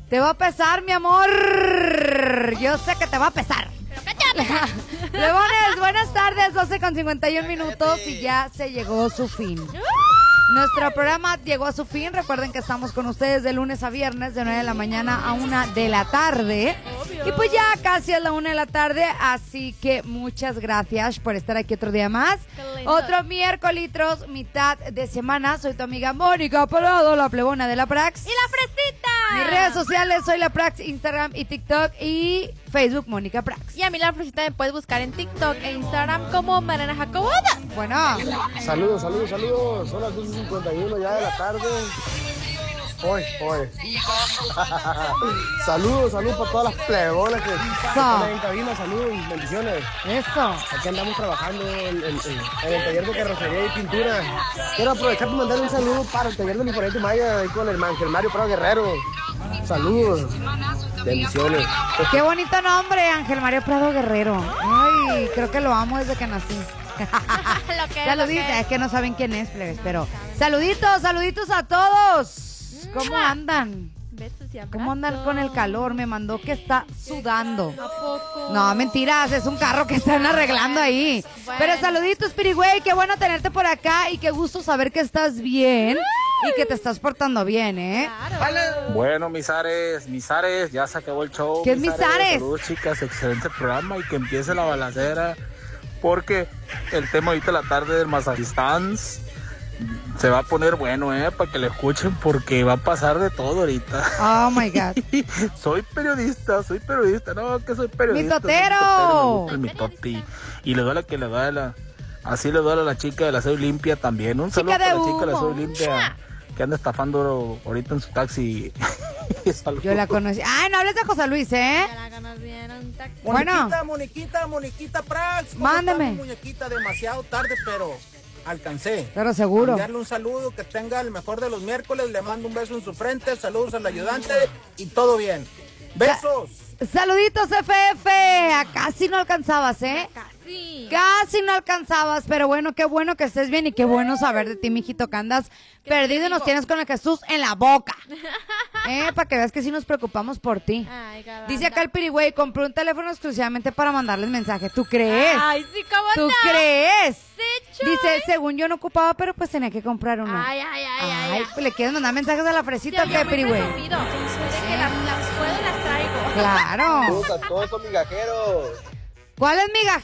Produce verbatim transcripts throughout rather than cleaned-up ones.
Te va a pesar, mi amor. Yo sé que te va a pesar. Leones, buenas tardes, doce con cincuenta y un minutos y ya se llegó su fin. Nuestro programa llegó a su fin. Recuerden que estamos con ustedes de lunes a viernes, de nueve de la mañana a una de la tarde. Obvio. Y pues ya casi es la una de la tarde, así que muchas gracias por estar aquí otro día más. Otro miércoles, mitad de semana. Soy tu amiga Mónica Parado, la plebona de la Prax. ¡Y la fresita! Mis redes sociales, soy la Prax, Instagram y TikTok y Facebook, Mónica Prax. Y a mí la fresita me puedes buscar en TikTok e Instagram como Mariana Jacoboda. Bueno. Saludos, saludos, saludos. Son las doce cincuenta y uno ya de la tarde. Hoy, hoy. Saludos, saludos para todas las plebonas que están en cabina. Saludos, bendiciones. Eso. Aquí andamos trabajando en, en, en, en el taller de carrocería y pintura. Quiero aprovechar para mandar un saludo para el taller de Diferente Maya ahí con el Ángel Mario Prado Guerrero. Saludos. Bendiciones. Qué bonito nombre, Ángel Mario Prado Guerrero. Ay, creo que lo amo desde que nací. Lo que, Saluditos, lo que... es que no saben quién es, plebes, pero saluditos, saluditos a todos. ¿Cómo andan? Besos y abrazos. ¿Cómo andan con el calor? Me mandó que está sudando. ¿A poco? No, mentiras, es un carro que están arreglando ahí. Bueno. Pero saluditos, Pirigüey, qué bueno tenerte por acá y qué gusto saber que estás bien y que te estás portando bien, ¿eh? Claro. Bueno, mis Ares, mis Ares, ya se acabó el show. ¿Qué es mis Ares? Saludos, chicas, excelente programa y que empiece la balacera. Porque el tema ahorita de la tarde del Mazatistán se va a poner bueno, ¿eh? Para que lo escuchen porque va a pasar de todo ahorita. Oh, my God. Soy periodista, soy periodista. No, que soy periodista. ¡Mitotero! Soy mitotero, me gusta el mitote. Y le duele que le duele. Así le duele a la chica de la Soy Limpia también. Un saludo Chica de para la chica de la humo. Soy Limpia que anda estafando ahorita en su taxi. Yo la conocí. Ay, no hables de José Luis, ¿eh? Ya la ganas bien, un taxi. Bueno. Moniquita, Moniquita, Moniquita Prax. ¿Cómo Mándeme. está mi muñequita? Demasiado tarde, pero alcancé. Pero seguro. Enviarle un saludo, que tenga el mejor de los miércoles. Le mando un beso en su frente. Saludos al ayudante y todo bien. Besos. Saluditos, F F. A casi no alcanzabas, ¿eh? Casi. Casi no alcanzabas, pero bueno, qué bueno que estés bien y qué bueno saber de ti, mijito, que andas perdido y nos tienes con el Jesús en la boca. Eh, para que veas que sí nos preocupamos por ti. Ay, caramba. Dice acá el Pirigüey, compré un teléfono exclusivamente para mandarles mensaje. ¿Tú crees? Ay, sí, ¿cómo ¿Tú no? crees? Sí, Chuy. Dice, según yo no ocupaba, pero pues tenía que comprar uno. Ay, ay, ay, ay. Ay, pues le quieres mandar mensajes a la fresita, Sí, ¿o yo qué, muy Pirigüey? presumido. De que las, las puedo, las traigo. Claro. Saludos a todos esos migajeros. ¿Cuáles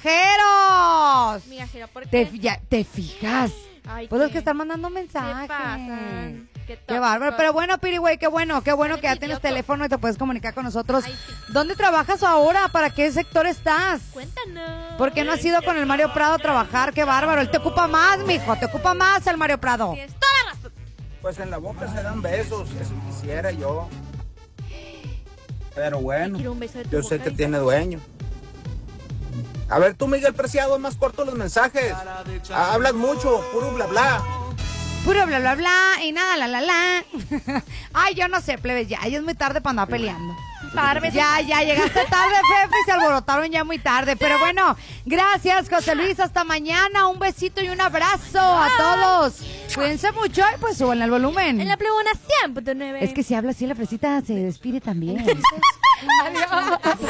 migajeros? Migajero, ¿por ¿Te, qué? ya, ¿Te fijas? Ay, Pues los ¿qué? que están mandando ¿Qué mensajes. pasan? Qué, Qué bárbaro. Pero bueno, Pirigüey, qué bueno, qué bueno Ay, que ya qué tienes idioto. teléfono y te puedes comunicar con nosotros. Ay, sí. ¿Dónde trabajas ahora? ¿Para qué sector estás? Cuéntanos. ¿Por qué no has ido con el Mario Prado a trabajar? Qué bárbaro. Él te ocupa más, mijo. Te ocupa más el Mario Prado. Tienes toda la razón. Pues en la boca se dan besos. Eso quisiera yo. Pero bueno, Quiero un beso de tu yo sé boca, que dice. tiene dueño. A ver, tú, Miguel Preciado, es más corto los mensajes. Ah, hablas mucho, puro bla bla. Puro bla, bla, bla. Y nada, la, la, la. Ay, yo no sé, plebes. Ya, ya es muy tarde para andar peleando. Tarde, Ya, ya, llegaste tarde, Fefe, y se alborotaron ya muy tarde. Pero bueno, gracias, José Luis. Hasta mañana. Un besito y un abrazo a todos. Cuídense mucho y pues suban el volumen. En la plebona cien punto nueve. Es que si habla así la fresita se despide también. Adiós.